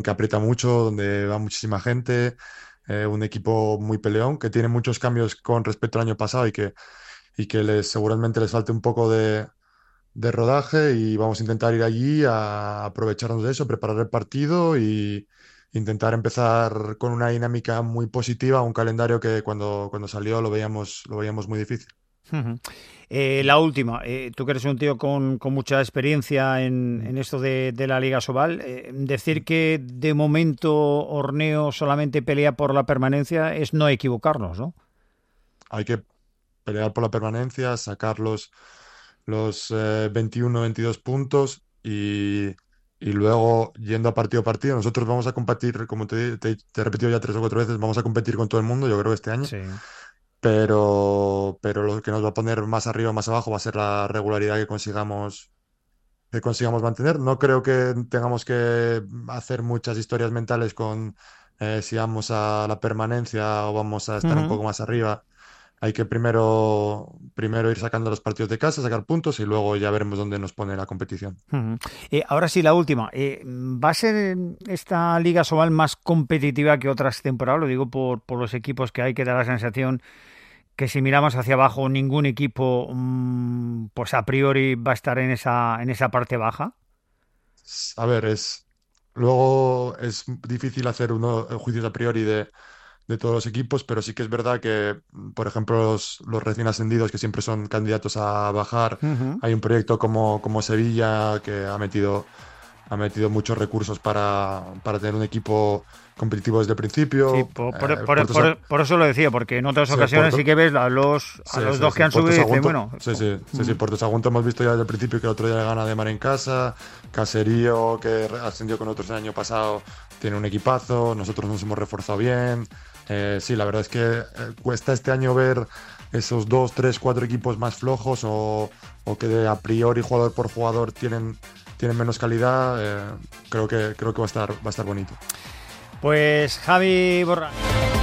que aprieta mucho, donde va muchísima gente, un equipo muy peleón, que tiene muchos cambios con respecto al año pasado y que seguramente les falte un poco de rodaje y vamos a intentar ir allí a aprovecharnos de eso, preparar el partido y intentar empezar con una dinámica muy positiva, un calendario que cuando salió lo veíamos muy difícil. Ujú. La última, tú que eres un tío con mucha experiencia en esto de la Liga Sobal, decir que de momento Horneo solamente pelea por la permanencia es no equivocarnos, ¿no? Hay que pelear por la permanencia, sacar los 21, 22 puntos y luego yendo a partido, nosotros vamos a competir, como te he repetido ya 3 o 4 veces, vamos a competir con todo el mundo, yo creo, este año, Sí. pero lo que nos va a poner más arriba o más abajo va a ser la regularidad que consigamos mantener. No creo que tengamos que hacer muchas historias mentales con si vamos a la permanencia o vamos a estar un Ujú. poco más arriba. Hay que primero ir sacando los partidos de casa, sacar puntos y luego ya veremos dónde nos pone la competición. Ujú. Ahora sí, la última. ¿Va a ser esta Liga Sobal más competitiva que otras temporadas? Lo digo por los equipos que hay, que da la sensación que si miramos hacia abajo, ningún equipo, pues a priori va a estar en esa parte baja. A ver, luego es difícil hacer juicios a priori de todos los equipos, pero sí que es verdad que, por ejemplo, los recién ascendidos que siempre son candidatos a bajar, Ujú. hay un proyecto como Sevilla que ha metido muchos recursos para tener un equipo competitivo desde el Sí, principio. por eso lo decía, porque en otras Sí, ocasiones sí que ves a los, a Sí, los sí, dos que sí. han subido Puerto y dices, Sagunto, bueno, sí, sí, sí, sí. Puerto Sagunto hemos visto ya desde el principio que el otro día le gana de mar en casa. Caserío, que ascendió con otros el año pasado, tiene un equipazo. Nosotros nos hemos reforzado bien. Sí, la verdad es que cuesta este año ver esos 2, 3, 4 equipos más flojos o que a priori jugador por jugador tienen menos calidad. Creo que va a estar bonito. pues Javi Borra.